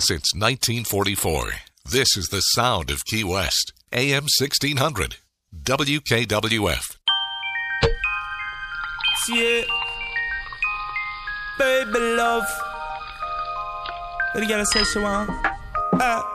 Since 1944, this is the sound of Key West. AM 1600, WKWF. Yeah, baby love. What you gotta say, Shawan?